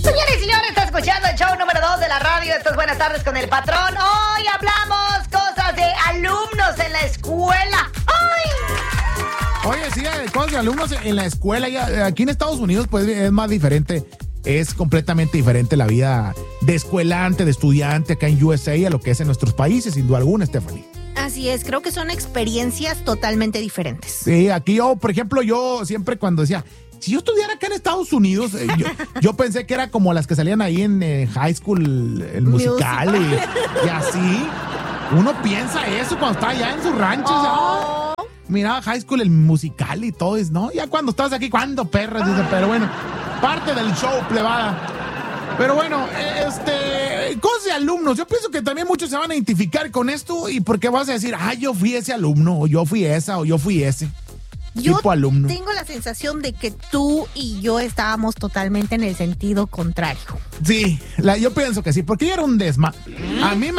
Señores y señores, está escuchando el show número 2 de la radio. Esto es Buenas Tardes con el Patrón. Hoy hablamos cosas de alumnos en la escuela. ¡Ay! Oye, sí, cosas de alumnos en la escuela. Aquí en Estados Unidos, pues, es más diferente. Es completamente diferente la vida de escuelante, de estudiante acá en USA a lo que es en nuestros países, sin duda alguna, Stephanie. Así es, creo que son experiencias totalmente diferentes. Sí, aquí por ejemplo, yo siempre cuando decía, si yo estudiara acá en Estados Unidos, yo pensé que era como las que salían ahí en High School, el musical y así. Uno piensa eso cuando está allá en su rancho. Oh. Miraba High School, el musical y todo eso, ¿no? Ya cuando estás aquí, ¿cuándo, perras? Dice, pero bueno, parte del show, plebada. Pero bueno, cosas de alumnos. Yo pienso que también muchos se van a identificar con esto y porque vas a decir, yo fui ese alumno, o yo fui esa, o yo fui ese. Yo tipo alumno. Tengo la sensación de que tú y yo estábamos totalmente en el sentido contrario. Sí, yo pienso que sí, porque yo era un desma. A mí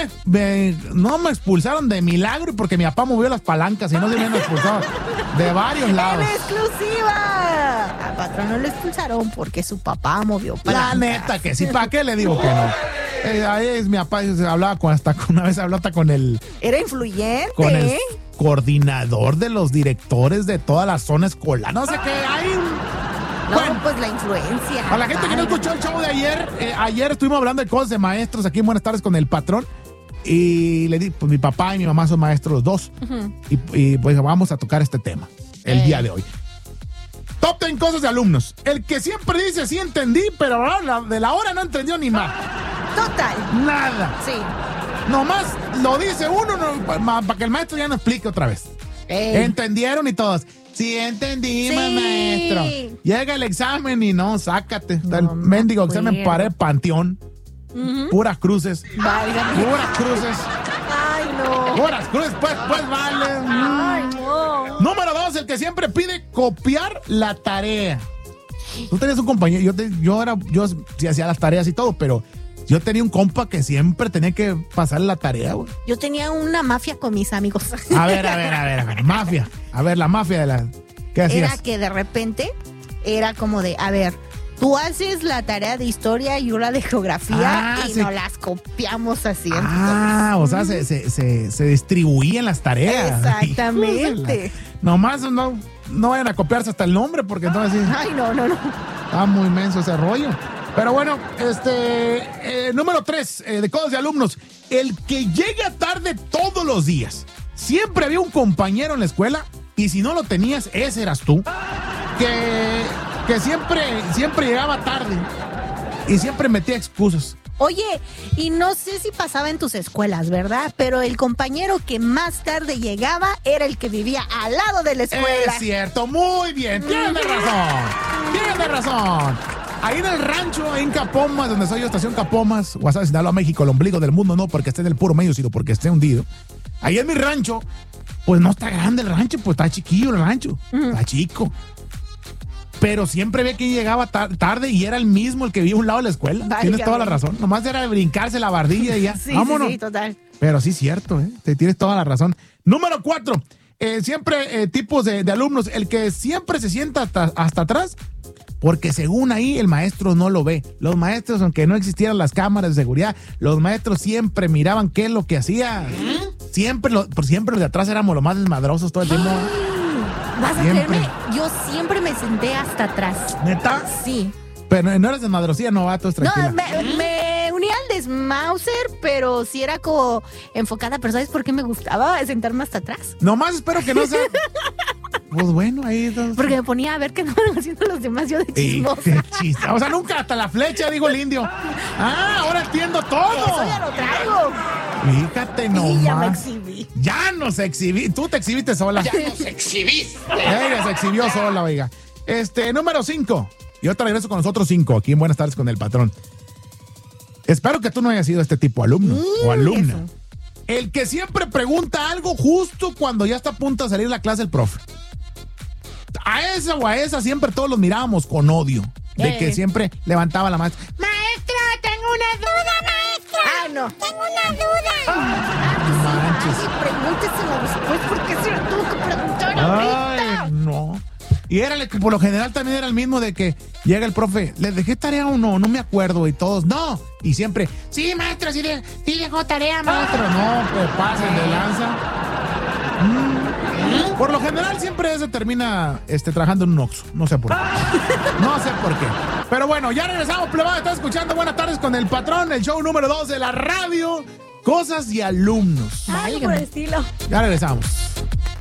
no me expulsaron de milagro porque mi papá movió las palancas y no se me han expulsado de varios lados. ¡En exclusiva! Al patrón no lo expulsaron porque su papá movió palancas. La neta que sí, ¿para qué le digo que no? Ahí es mi papá, hablaba una vez habló hasta con el... Era influyente. Con el coordinador de los directores de toda la zona escolar. No sé qué hay. No, bueno, pues la influencia. A la gente que no escuchó el show de ayer, ayer estuvimos hablando de cosas de maestros aquí en Buenas Tardes con el Patrón. Y le di, pues mi papá y mi mamá son maestros los dos. Uh-huh. Y pues vamos a tocar este tema el día de hoy. Top 10 cosas de alumnos. El que siempre dice sí entendí, pero de la hora no entendió ni más. Total. Nada. Sí. Nomás lo dice uno para que el maestro ya no explique otra vez. ¿Entendieron? Y todos, sí entendimos, maestro. Llega el examen y no, sácate. Está el mendigo examen para el panteón. Uh-huh. Puras cruces. Válgame. Puras cruces. Ay, no. Puras cruces, pues vale. Ay, no. Número 2, el que siempre pide copiar la tarea. Tú tenías un compañero, yo sí hacía las tareas y todo, pero yo tenía un compa que siempre tenía que pasarle la tarea, güey. Yo tenía una mafia con mis amigos. A ver, mafia. A ver, la mafia de la... ¿Qué hacías? Era que de repente era como de, a ver, tú haces la tarea de historia y yo la de geografía y nos las copiamos así. O sea, se distribuían las tareas. Exactamente. Nomás no vayan a copiarse hasta el nombre porque entonces... Ay, no. Está muy inmenso ese rollo. Pero bueno, número 3, de cosas de alumnos. El que llega tarde todos los días. Siempre había un compañero en la escuela y si no lo tenías, ese eras tú. Que siempre llegaba tarde y siempre metía excusas. Oye, y no sé si pasaba en tus escuelas, ¿verdad? Pero el compañero que más tarde llegaba era el que vivía al lado de la escuela. Es cierto, muy bien, tienes razón. Ahí en el rancho, en Capomas, donde soy yo, estación Capomas, Guasave, Sinaloa, México, el ombligo del mundo, no porque esté en el puro medio, sino porque esté hundido. Ahí en mi rancho, pues no está grande el rancho, pues está chiquillo el rancho, está chico. Pero siempre ve que llegaba tarde y era el mismo el que vivía a un lado de la escuela. Tienes toda la razón. Nomás era brincarse la bardilla y ya. Sí, vámonos. Sí, total. Pero sí es cierto, tienes toda la razón. Número 4, siempre tipos de alumnos. El que siempre se sienta hasta atrás, porque según ahí el maestro no lo ve. Los maestros, aunque no existieran las cámaras de seguridad, los maestros siempre miraban qué es lo que hacía. Siempre los de atrás éramos los más desmadrosos todo el tiempo. ¿Vas a creerme? Yo siempre me senté hasta atrás. ¿Neta? Sí. Pero no eres desmadrosía, novato, es tranquila. No, me unía al desmauser, pero sí era como enfocada. Pero ¿sabes por qué me gustaba sentarme hasta atrás? Nomás espero que no sea... Pues bueno, ahí... Porque me ponía a ver qué estaban haciendo los demás, yo de chismosa. O sea, nunca hasta la flecha, digo el indio. Ahora entiendo todo. Eso ya lo traigo. Fíjate nomás. Y ya me exhibí. Ya nos exhibí. Tú te exhibiste sola. Ya nos exhibiste. Ella se exhibió sola, oiga. Número 5. Y ahorita regreso con los otros 5 aquí en Buenas Tardes con el Patrón. Espero que tú no hayas sido este tipo de alumno o alumna. Eso. El que siempre pregunta algo justo cuando ya está a punto de salir la clase el profe. A esa o a esa siempre todos los mirábamos con odio. De que siempre levantaba la maestra. Maestra, tengo una duda, maestra. No. Tengo una duda. Manches. Pregúnteselo después porque se lo tuvo que preguntar ahorita. Ay, no. Y era por lo general también era el mismo de que llega el profe, ¿les dejé tarea o no? No me acuerdo. Y todos, no. Y siempre, sí, maestro, sí dejó tarea, maestro. No, pues pasen de lanza. Por lo general siempre se termina trabajando en un Oxxo. No sé por qué. No sé por qué. Pero bueno, ya regresamos, plebada. Está escuchando Buenas Tardes con el Patrón, el show número 2 de la radio. Cosas y alumnos. Algo por el estilo. Ya regresamos.